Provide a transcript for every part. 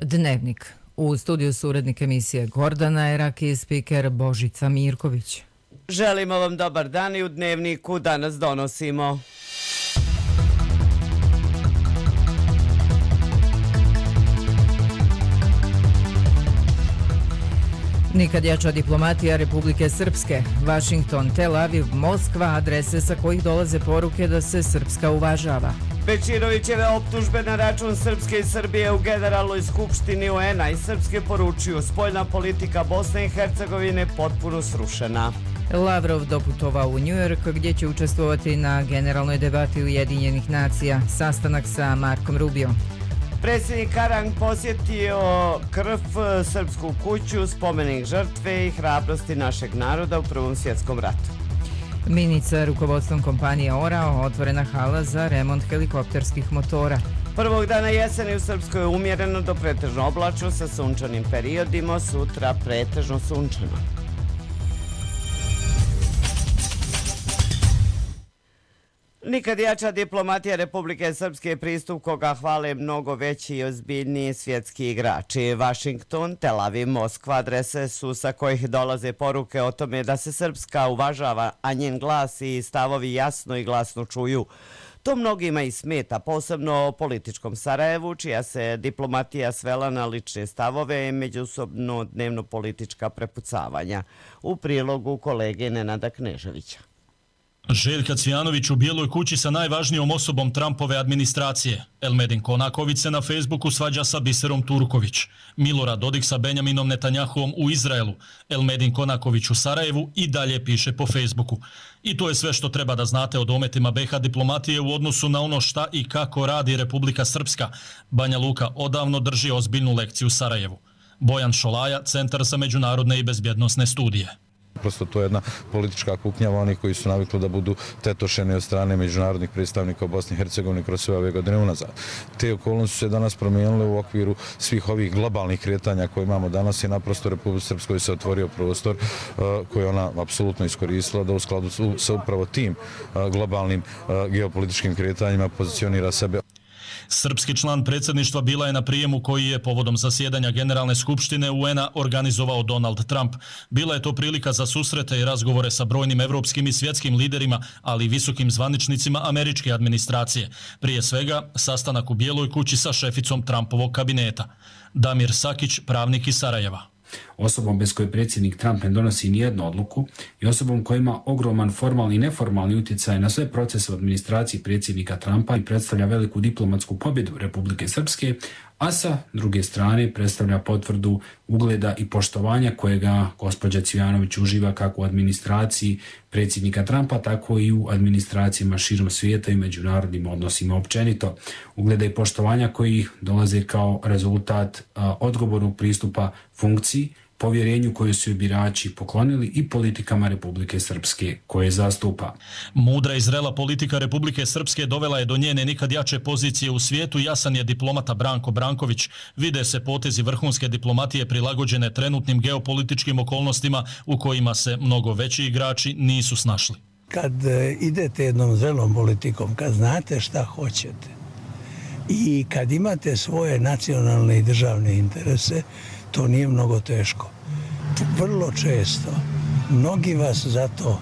Dnevnik. U studiju su urednik emisije Gordana Erak i spiker Božica Mirković. Želimo vam dobar dan i u Dnevniku danas donosimo. Nikad jača diplomatija Republike Srpske. Vašington, Tel Aviv, Moskva, adrese sa kojih dolaze poruke da se Srpska uvažava. Bečirovićeve optužbe na račun Srpske i Srbije u Generalnoj skupštini UN-a i Srpske poručuju spoljna politika Bosne i Hercegovine potpuno srušena. Lavrov doputovao u New York gdje će učestvovati na generalnoj debati Ujedinjenih nacija. Sastanak sa Markom Rubiom. Predsjednik Karang posjetio Krf, Srpsku kuću, spomenik žrtve i hrabrosti našeg naroda u Prvom svjetskom ratu. Minica rukovodstvom kompanije Orao, otvorena hala za remont helikopterskih motora. Prvog dana jeseni u Srpskoj je umjereno do pretežno oblačno sa sunčanim periodima, sutra pretežno sunčano. Nikad jača diplomatija Republike Srpske, pristup koga hvale mnogo veći i ozbiljniji svjetski igrači. Vašington, Tel Aviv, Moskva, adrese su sa kojih dolaze poruke o tome da se Srpska uvažava, a njen glas i stavovi jasno i glasno čuju. To mnogima i smeta, posebno političkom Sarajevu, čija se diplomatija svela na lične stavove i međusobno dnevno-politička prepucavanja. U prilogu kolege Nenada Kneževića. Željka Cvijanović u Bijeloj kući sa najvažnijom osobom Trumpove administracije. Elmedin Konaković se na Facebooku svađa sa Biserom Turković. Milorad Dodik sa Benjaminom Netanjahuom u Izraelu. Elmedin Konaković u Sarajevu i dalje piše po Facebooku. I to je sve što treba da znate o dometima BiH diplomatije u odnosu na ono šta i kako radi Republika Srpska. Banja Luka odavno drži ozbiljnu lekciju Sarajevu. Bojan Šolaja, Centar za međunarodne i bezbjednosne studije. Prosto to je jedna politička kuknjava, oni koji su navikli da budu tetošeni od strane međunarodnih predstavnika u Bosni i Hercegovini kroz sve ove godine unazad. Te okolnosti su se danas promijenile u okviru svih ovih globalnih kretanja koje imamo danas i naprosto Republike Srpskoj se otvorio prostor koji ona apsolutno iskoristila da u skladu sa upravo tim globalnim geopolitičkim kretanjima pozicionira sebe. Srpski član predsjedništva bila je na prijemu koji je povodom zasjedanja Generalne skupštine UN-a organizovao Donald Trump. Bila je to prilika za susrete i razgovore sa brojnim evropskim i svjetskim liderima, ali i visokim zvaničnicima američke administracije. Prije svega, sastanak u Bijeloj kući sa šeficom Trumpovog kabineta. Damir Sakić, pravnik iz Sarajeva. Osobom bez koje predsjednik Trump ne donosi nijednu odluku i osobom koja ima ogroman formalni i neformalni utjecaj na sve procese u administraciji predsjednika Trumpa i predstavlja veliku diplomatsku pobjedu Republike Srpske, a sa druge strane predstavlja potvrdu ugleda i poštovanja kojega gospođa Cvijanović uživa kako u administraciji predsjednika Trumpa, tako i u administracijama širom svijeta i međunarodnim odnosima općenito. Ugleda i poštovanja koji dolaze kao rezultat odgovornog pristupa funkciji, povjerenju koju su joj birači poklonili i politikama Republike Srpske koje zastupa. Mudra i zrela politika Republike Srpske dovela je do njene nikad jače pozicije u svijetu. Jasan je diplomata Branko Branković. Vide se potezi vrhunske diplomatije prilagođene trenutnim geopolitičkim okolnostima u kojima se mnogo veći igrači nisu snašli. Kad idete jednom zrelom politikom, kad znate šta hoćete i kad imate svoje nacionalne i državne interese, to nije mnogo teško. Vrlo često mnogi vas zato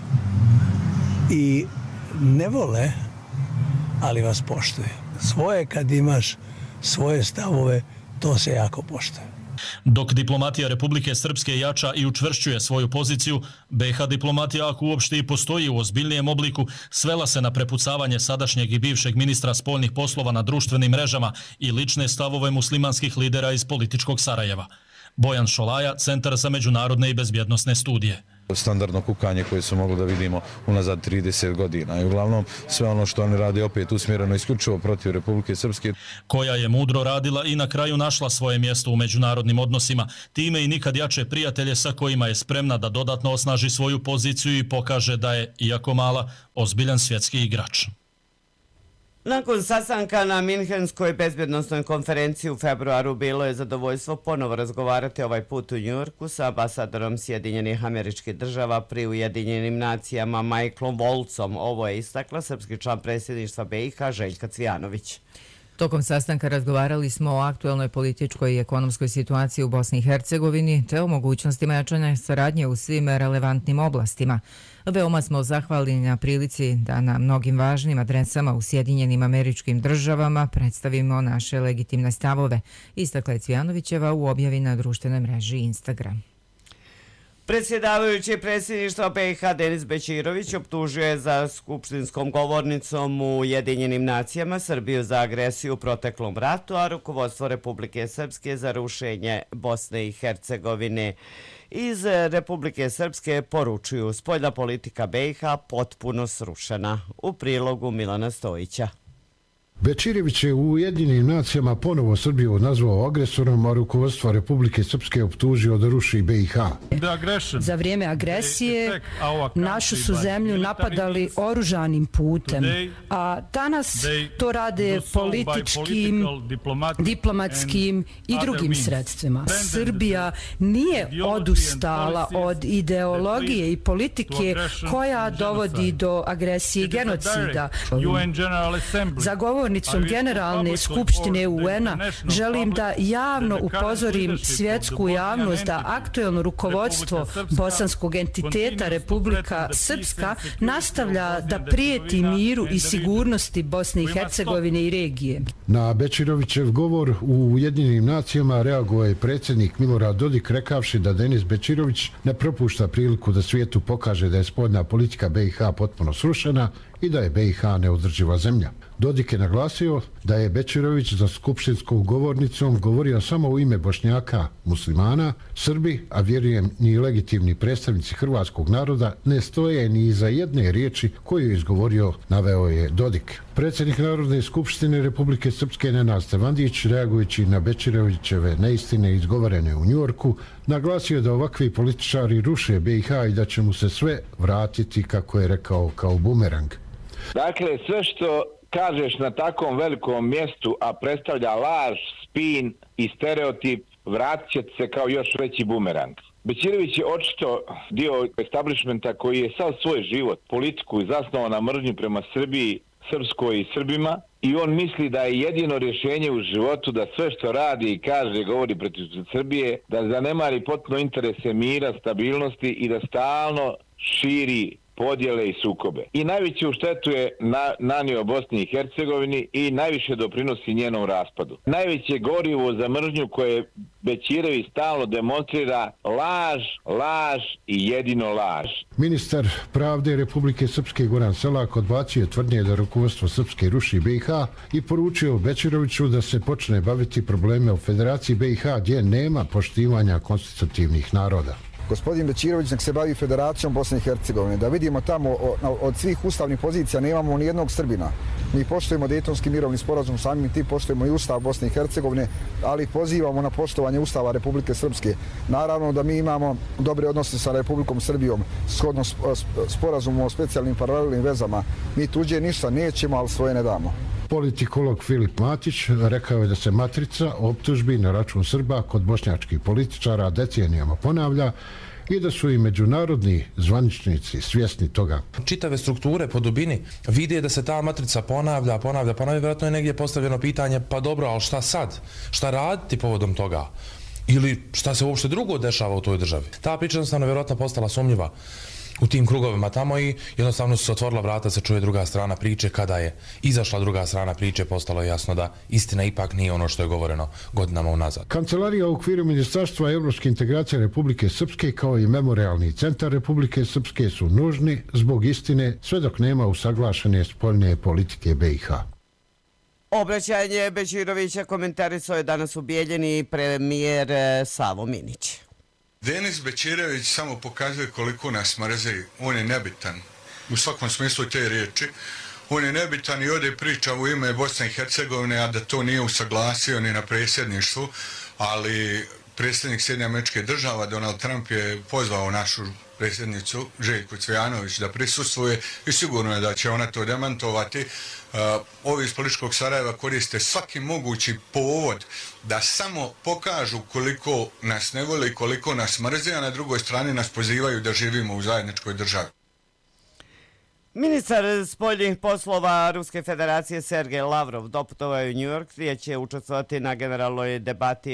i ne vole, ali vas poštuju. Svoje kad imaš, svoje stavove, to se jako poštuje. Dok diplomatija Republike Srpske jača i učvršćuje svoju poziciju, BiH diplomatija, ako uopšte i postoji u ozbiljnijem obliku, svela se na prepucavanje sadašnjeg i bivšeg ministra spoljnih poslova na društvenim mrežama i lične stavove muslimanskih lidera iz političkog Sarajeva. Bojan Šolaja, Centar za međunarodne i bezbjednosne studije. Standardno kukanje koje su mogli da vidimo unazad 30 godina i uglavnom sve ono što oni radi opet usmjereno isključivo protiv Republike Srpske. Koja je mudro radila i na kraju našla svoje mjesto u međunarodnim odnosima, time i nikad jače prijatelje sa kojima je spremna da dodatno osnaži svoju poziciju i pokaže da je, iako mala, ozbiljan svjetski igrač. Nakon sastanka na Minhenskoj bezbjednosnoj konferenciji u februaru bilo je zadovoljstvo ponovo razgovarati ovaj put u Njujorku sa ambasadorom Sjedinjenih Američkih Država pri Ujedinjenim nacijama Michaelom Voltzom. Ovo je istakla srpski član predsjedništva BiH Željka Cvijanović. Tokom sastanka razgovarali smo o aktuelnoj političkoj i ekonomskoj situaciji u Bosni i Hercegovini te o mogućnostima jačanja saradnje u svim relevantnim oblastima. Veoma smo zahvalni na prilici da na mnogim važnim adresama u Sjedinjenim Američkim Državama predstavimo naše legitimne stavove, istakla je Cvijanovićeva u objavi na društvenoj mreži Instagram. Predsjedavajući predsjedništva BiH Denis Bećirović optužio je za skupštinskom govornicom u Ujedinjenim nacijama Srbiju za agresiju u proteklom ratu, a rukovodstvo Republike Srpske za rušenje Bosne i Hercegovine. Iz Republike Srpske poručuju spoljna politika BiH potpuno srušena. U prilogu Milana Stojića. Bećirović je u Ujedinjenim nacijama ponovo Srbiju nazvao agresorom, a rukovodstvo Republike Srpske optužio da ruši BiH. Za vrijeme agresije našu su zemlju napadali oružanim putem, a danas to rade političkim, diplomatskim i drugim sredstvima. Srbija nije odustala od ideologije i politike koja dovodi do agresije i genocida. Za govornicom Generalne skupštine UN-a želim da javno upozorim svjetsku javnost da aktuelno rukovodstvo bosanskog entiteta Republika Srpska nastavlja da prijeti miru i sigurnosti Bosne i Hercegovine i regije. Na Bećirovićev govor u Ujedinjenim nacijama reagovao je predsjednik Milorad Dodik rekavši da Denis Bećirović ne propušta priliku da svijetu pokaže da je spoljna politika BiH potpuno srušena i da je BiH neodrživa zemlja. Dodik je naglasio da je Bećirović za skupštinskom govornicom govorio samo u ime Bošnjaka, muslimana, Srbi, a vjerujem ni legitimni predstavnici hrvatskog naroda ne stoje ni iza jedne riječi koju je izgovorio, naveo je Dodik. Predsjednik Narodne skupštine Republike Srpske Nenad Stevandić, reagujući na Bećirovićeve neistine izgovorene u Njujorku, naglasio da ovakvi političari ruše BiH i da će mu se sve vratiti, kako je rekao, kao bumerang. Dakle, sve što kažeš na takvom velikom mjestu, a predstavlja laž, spin i stereotip, vratit će se kao još veći bumerang. Bećirović je očito dio establishmenta koji je sav svoj život, politiku zasnovao na mržnji prema Srbiji, Srpskoj i Srbima, i on misli da je jedino rješenje u životu da sve što radi i kaže, govori protiv Srbije, da zanemari potpuno interese mira, stabilnosti i da stalno širi podjele i sukobe. I najveću štetu je nanio Bosni i Hercegovini i najviše doprinosi njenom raspadu. Najveće gorivo za mržnju koje Bećirović stalno demonstrira, laž i jedino laž. Ministar pravde Republike Srpske Goran Selak odbacio tvrdnje da rukovodstvo Srpske ruši BiH i poručio Bećiroviću da se počne baviti probleme u Federaciji BiH gdje nema poštivanja konstitutivnih naroda. Gospodin Bećirović nek se bavi Federacijom Bosne i Hercegovine. Da vidimo tamo od svih ustavnih pozicija nemamo ni jednog Srbina. Mi poštujemo Dejtonski mirovni sporazum, samim tim poštujemo i Ustav Bosne i Hercegovine, ali pozivamo na poštovanje Ustava Republike Srpske. Naravno da mi imamo dobre odnose sa Republikom Srbijom, shodno sporazumu o specijalnim paralelnim vezama. Mi tuđe ništa nećemo, ali svoje ne damo. Politikolog Filip Matić rekao je da se matrica optužbi na račun Srba kod bošnjačkih političara decenijama ponavlja i da su i međunarodni zvaničnici svjesni toga. Čitave strukture po dubini vide da se ta matrica ponavlja, vjerojatno je negdje postavljeno pitanje, pa dobro, ali šta sad? Šta raditi povodom toga? Ili šta se uopšte drugo dešava u toj državi? Ta priča jednostavno vjerojatno postala sumnjiva u tim krugovima tamo i jednostavno su se otvorila vrata, se čuje druga strana priče. Kada je izašla druga strana priče, postalo je jasno da istina ipak nije ono što je govoreno godinama unazad. Kancelarija u okviru Ministarstva evropske integracije Republike Srpske kao i Memorialni centar Republike Srpske su nužni zbog istine sve dok nema usaglašene spoljne politike BiH. Obraćanje Bećirovića komentarisao je danas u Bijeljini premijer Savo Minić. Denis Bećirović samo pokazuje koliko nas mrzi. On je nebitan u svakom smislu te riječi. On je nebitan i ovdje priča u ime Bosne i Hercegovine, a da to nije usaglasio ni na predsjedništvu, ali predsjednik Sjedinjenih Američkih Država Donald Trump je pozvao našu predsjednicu Željku Cvijanović da prisustvuje i sigurno je da će ona to demantovati. Ovi iz političkog Sarajeva koriste svaki mogući povod da samo pokažu koliko nas ne voli, koliko nas mrze, a na drugoj strani nas pozivaju da živimo u zajedničkoj državi. Ministar spoljnih poslova Ruske federacije Sergej Lavrov doputovao je u New York gdje će učestvovati na generalnoj debati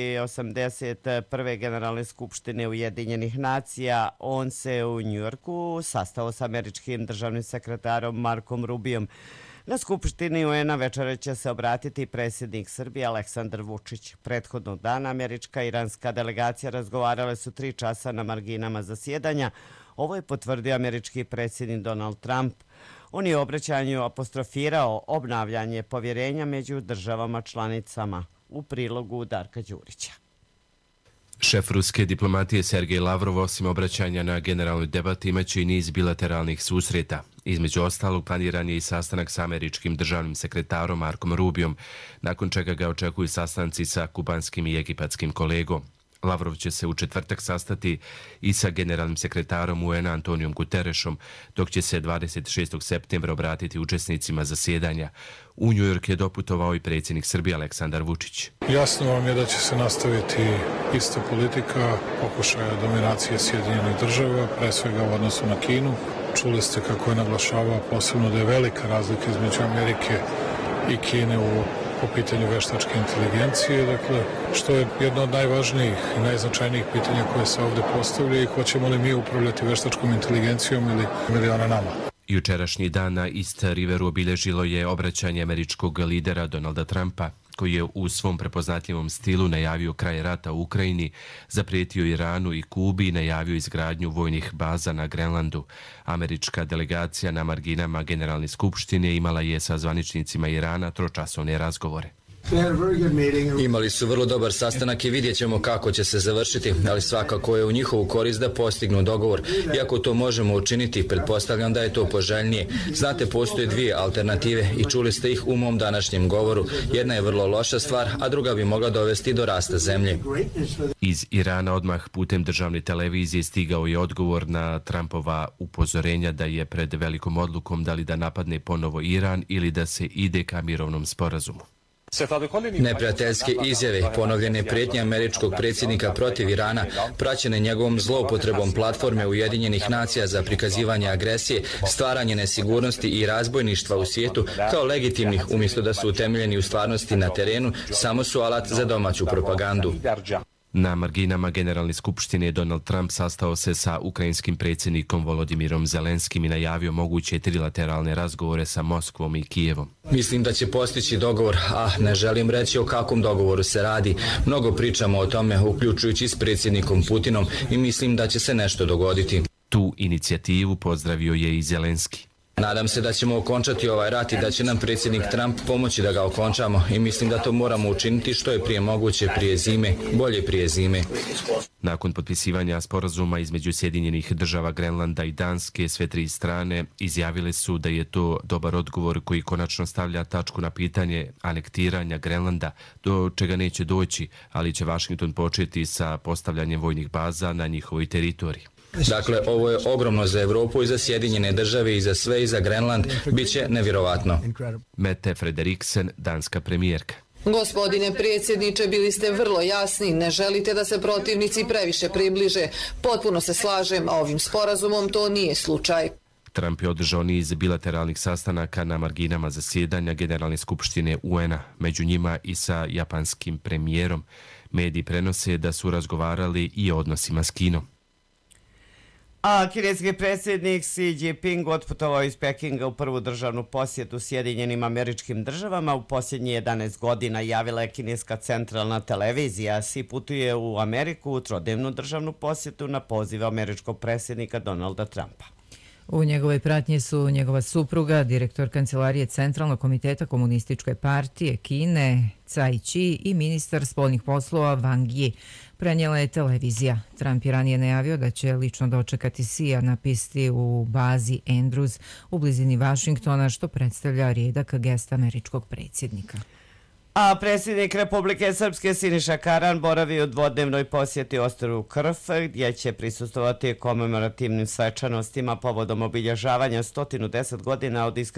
81. generalne skupštine Ujedinjenih nacija. On se u New Yorku sastao s američkim državnim sekretarom Markom Rubijom. Na skupštini UN-a večera će se obratiti predsjednik Srbije Aleksandar Vučić. Prethodnog dana američka i iranska delegacija razgovarale su 3 časa na marginama zasjedanja. Ovo je potvrdio američki predsjednik Donald Trump. On je u obraćanju apostrofirao obnavljanje povjerenja među državama članicama. U prilogu Darka Đurića. Šef ruske diplomatije Sergej Lavrov osim obraćanja na generalnoj debati imaće i niz bilateralnih susreta. Između ostalog planiran je i sastanak sa američkim državnim sekretarom Markom Rubijom, nakon čega ga očekuju sastanci sa kubanskim i egipatskim kolegom. Lavrov će se u četvrtak sastati i sa generalnim sekretarom UN-a Antonijom Guterešom, dok će se 26. septembra obratiti učesnicima zasjedanja. U New York je doputovao i predsjednik Srbije Aleksandar Vučić. Jasno vam je da će se nastaviti ista politika pokušaja dominacije Sjedinjenih država, pre svega u odnosu na Kinu. Čuli ste kako je naglašavao posebno da je velika razlika između Amerike i Kine po pitanju veštačke inteligencije, dakle, što je jedno od najvažnijih i najznačajnijih pitanja koje se ovdje postavlja i hoćemo li mi upravljati veštačkom inteligencijom ili ona nama. Jučerašnji dan na East Riveru obilježilo je obraćanje američkog lidera Donalda Trumpa, koji je u svom prepoznatljivom stilu najavio kraj rata u Ukrajini, zaprijetio Iranu i Kubi i najavio izgradnju vojnih baza na Grenlandu. Američka delegacija na marginama Generalne skupštine imala je sa zvaničnicima Irana tročasovne razgovore. Imali su vrlo dobar sastanak i vidjet ćemo kako će se završiti, ali svakako je u njihovu korist da postignu dogovor. Iako to možemo učiniti, pretpostavljam da je to poželjnije. Znate, postoje 2 alternative i čuli ste ih u mom današnjem govoru. Jedna je vrlo loša stvar, a druga bi mogla dovesti do rasta zemlje. Iz Irana odmah putem državne televizije stigao je odgovor na Trumpova upozorenja da je pred velikom odlukom da li da napadne ponovo Iran ili da se ide ka mirovnom sporazumu. Neprijateljske izjave, ponovljene prijetnje američkog predsjednika protiv Irana, praćene njegovom zloupotrebom platforme Ujedinjenih nacija za prikazivanje agresije, stvaranje nesigurnosti i razbojništva u svijetu kao legitimnih umjesto da su utemeljeni u stvarnosti na terenu, samo su alat za domaću propagandu. Na marginama Generalne skupštine Donald Trump sastao se sa ukrajinskim predsjednikom Volodimirom Zelenskim i najavio moguće trilateralne razgovore sa Moskvom i Kijevom. Mislim da će postići dogovor, a ne želim reći o kakvom dogovoru se radi. Mnogo pričamo o tome, uključujući s predsjednikom Putinom, i mislim da će se nešto dogoditi. Tu inicijativu pozdravio je i Zelenski. Nadam se da ćemo okončati ovaj rat i da će nam predsjednik Trump pomoći da ga okončamo i mislim da to moramo učiniti što je prije moguće prije zime, bolje prije zime. Nakon potpisivanja sporazuma između Sjedinjenih država, Grenlanda i Danske, sve 3 strane izjavile su da je to dobar odgovor koji konačno stavlja tačku na pitanje anektiranja Grenlanda, do čega neće doći, ali će Washington početi sa postavljanjem vojnih baza na njihovoj teritoriji. Dakle, ovo je ogromno za Evropu i za Sjedinjene države i za sve i za Grenland. Biće nevjerovatno. Mette Frederiksen, danska premijerka. Gospodine predsjedniče, bili ste vrlo jasni, ne želite da se protivnici previše približe. Potpuno se slažem, a ovim sporazumom to nije slučaj. Trump je održao niz bilateralnih sastanaka na marginama zasjedanja Generalne skupštine UN-a, među njima i sa japanskim premijerom. Mediji prenose da su razgovarali i o odnosima s Kinom. A kineski predsjednik Xi Jinping otputovao iz Pekinga u prvu državnu posjetu Sjedinjenim Američkim Državama u posljednjih 11 godina, javila je kineska centralna televizija. Xi putuje u Ameriku u trodnevnu državnu posjetu na poziv američkog predsjednika Donalda Trumpa. U njegovoj pratnji su njegova supruga, direktor kancelarije Centralnog komiteta Komunističke partije Kine, Cai Chi, i ministar spoljnih poslova Wang Yi, prenijela je televizija. Trump je ranije najavio da će lično dočekati Xija na pisti u bazi Andrews u blizini Vašingtona, što predstavlja rijedak gest američkog predsjednika. A predsjednik Republike Srpske Siniša Karan boravi u dvodnevnoj posjeti ostrvu Krf, gdje će prisustvovati komemorativnim svečanostima povodom obilježavanja 110 godina od